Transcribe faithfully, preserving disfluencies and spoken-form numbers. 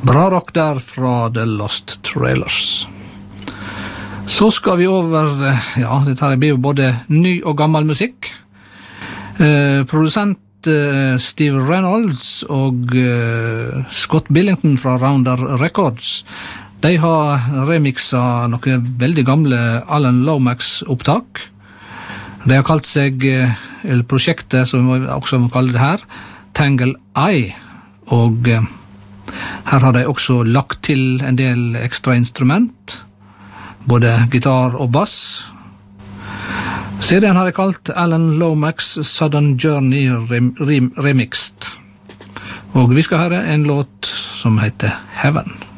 Bra rock der fra The Lost Trailers. Så skal vi over, ja, dette her blir jo både ny og gammel musikk. Eh, produsent eh, Steve Reynolds og eh, Scott Billington fra Rounder Records, de har remixet noen veldig gamle Alan Lomax-opptak. De har kalt seg, eller prosjektet som vi også må kalle det her, Tangle Eye, og eh, her har de også lagt til en del ekstra instrument, både gitar og bass. C D-en har de kalt Alan Lomax Southern Journey Rem Rem Remixed, og vi skal høre en låt som heter Heaven.